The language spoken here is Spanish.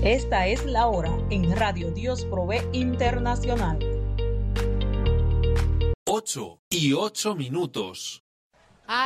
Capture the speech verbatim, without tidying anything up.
Esta es la hora en Radio Dios Provee Internacional. Ocho y ocho minutos.